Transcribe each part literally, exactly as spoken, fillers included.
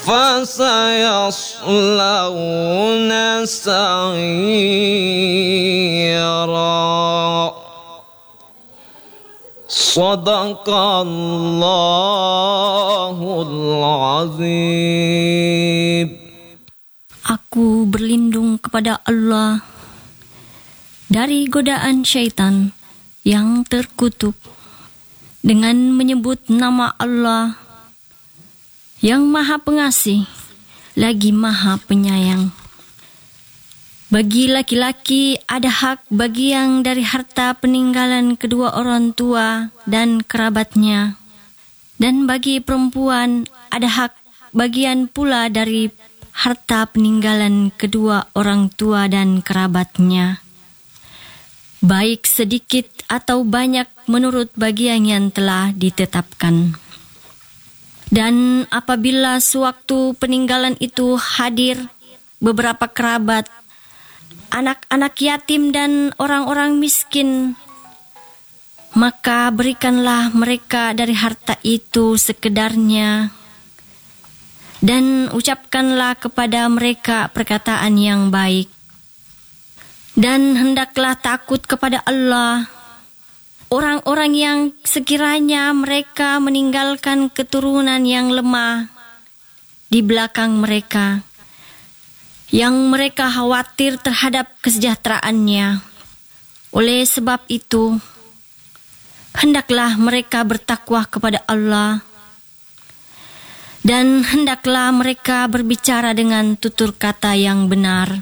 فسيصلون سعيرا. Sadaqallahul azim. Aku berlindung kepada Allah dari godaan syaitan yang terkutuk dengan menyebut nama Allah yang Maha Pengasih lagi Maha Penyayang. Bagi laki-laki ada hak bagian dari harta peninggalan kedua orang tua dan kerabatnya, dan bagi perempuan ada hak bagian pula dari harta peninggalan kedua orang tua dan kerabatnya, baik sedikit atau banyak menurut bagian yang telah ditetapkan. Dan apabila sewaktu peninggalan itu hadir beberapa kerabat, anak-anak yatim dan orang-orang miskin, maka berikanlah mereka dari harta itu sekedarnya, dan ucapkanlah kepada mereka perkataan yang baik. Dan hendaklah takut kepada Allah orang-orang yang sekiranya mereka meninggalkan keturunan yang lemah di belakang mereka, yang mereka khawatir terhadap kesejahteraannya. Oleh sebab itu, hendaklah mereka bertakwa kepada Allah, dan hendaklah mereka berbicara dengan tutur kata yang benar.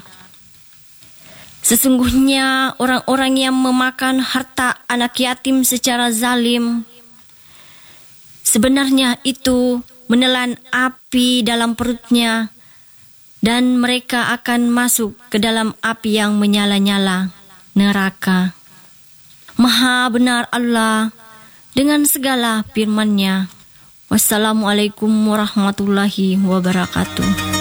Sesungguhnya orang-orang yang memakan harta anak yatim secara zalim, sebenarnya itu menelan api dalam perutnya, dan mereka akan masuk ke dalam api yang menyala-nyala, neraka. Maha benar Allah dengan segala firman-Nya. Wassalamualaikum warahmatullahi wabarakatuh.